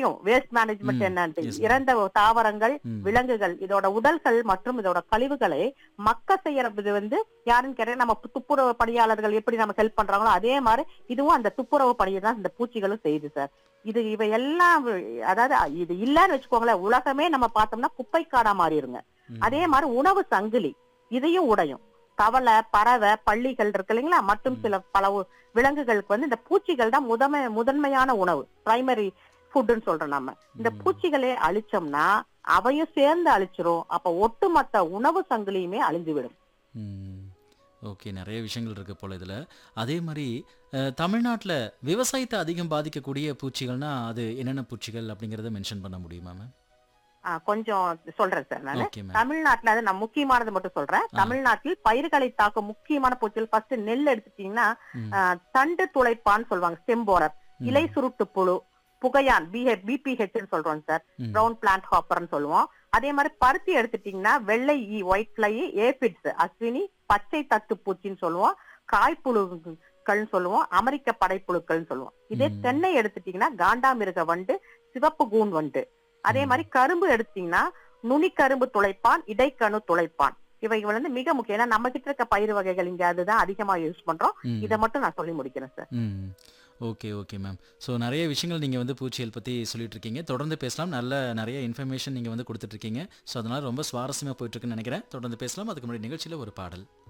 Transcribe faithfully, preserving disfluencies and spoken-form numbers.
தெரியும் waste management ம். என்னன்ட்டு. Yes ma'am. இறந்த தாவரங்கள், ம். விலங்குகள் இதோட உடல்கள் மற்றும் இதோட கழிவுகளை மக்க செய்யறது வந்து யாருன்னு கேட்டா நம்ம பு- துப்புரவு பணியாளர்கள் எப்படி நம்ம ஹெல்ப் பண்றாங்களோ அதே மாதிரி இதுவும் அந்த துப்புரவு பணியை தான் இந்த பூச்சிகளும் செய்யுது சார். இது இவை எல்லாம் வி- அதாவது அ- இது இல்லன்னு வச்சுக்கோங்களேன், உலகமே நம்ம பார்த்தோம்னா குப்பைக்காடா மாறிடுங்க. அதே ம். மாதிரி உணவு சங்கிலி இதையும் உடையும். தவளை, பறவை, பள்ளிகள் இருக்கு இல்லைங்களா, மற்றும் ம். சில பல உ- விலங்குகளுக்கு வந்து இந்த பூச்சிகள் தான் முதன்மை முதன்மையான உணவு, பிரைமரி ஃபுட்னு சொல்றோம் நம்ம. இந்த ம். பூச்சிகளே அழிச்சோம்னா அவையும் சேர்ந்து அழிச்சிரும். அப்ப ஒட்டுமொத்த உணவு சங்கிலியுமே அழிஞ்சு விடும். ம். ஓகே. நிறைய விஷயங்கள் இருக்கு போல இதுல. அதே மாரி அ தமிழ்நாட்டுல விவசாயத்த அதிகம் பாதிக்கக்கூடிய பூச்சிகள்னா, அது என்னென்ன பூச்சிகள் அப்படிங்கிறத மென்ஷன் பண்ண முடியுமா மேம்? ஆ, கொஞ்சம் சொல்றேன் சார் நானு. Okay ma'am. தமிழ்நாட்டுல அது நான் முக்கியமானது மட்டும் சொல்றேன். ஆ. தமிழ்நாட்டில் பயிர்களை தாக்கும் முக்கியமான பூச்சிகள் ஃபர்ஸ்ட் நெல் எடுத்துட்டீங்கன்னா ம். ஆ, தண்டு துளைப்பான்னு சொல்லுவாங்க, ஸ்டெம்போரர், இலை ம். சுருட்டு புழு, புகையான், பிபிஹெச் சொல்றோம் சார், ம். பிரவுன் பிளான்ட் ஹாப்பர்னு சொல்லுவோம். அதே மாதிரி பருத்தி எடுத்துட்டீங்கன்னா வெள்ளை ஈ, ஒயிட் ஃபிளை, ஏபிட்ஸ், அஸ்வினி, பச்சை தத்து பூச்சின்னு சொல்லுவோம், காய்ப்புழுக்கள்னு சொல்லுவோம், அமெரிக்க படைப்புழுக்கள்னு சொல்லுவோம். இதே ம். தென்னை எடுத்துட்டீங்கன்னா காண்டாமிருக வண்டு, சிவப்பு கூன் வண்டு. அதே ம். மாதிரி கரும்பு எடுத்தீங்கன்னா நுனிக்கரும்பு துளைப்பான், இடைக்கணு துளைப்பான். இவைகள் வந்து மிக முக்கியம். ஏன்னா நம்ம கிட்ட இருக்க பயிர் வகைகள் இங்க அதுதான் அதிகமா யூஸ் பண்றோம். இதை ம். மட்டும் நான் சொல்லி முடிக்கிறேன் சார். ம். Okay, okay ma'am. ஸோ நெறைய விஷயங்கள் நீங்க வந்து பூச்சியல் பத்தி சொல்லிட்டு இருக்கீங்க. தொடர்ந்து பேசலாம். நல்ல நெறைய இன்ஃபர்மேஷன் நீங்க வந்து குடுத்துட்டு இருக்கீங்க. ஸோ அதனால ரொம்ப சுவாரஸ்யமா போயிட்டு இருக்குன்னு நெனைக்கிறேன். தொடர்ந்து பேசலாம். அதுக்கு முன்னாடி நிகழ்ச்சியில ஒரு பாடல்.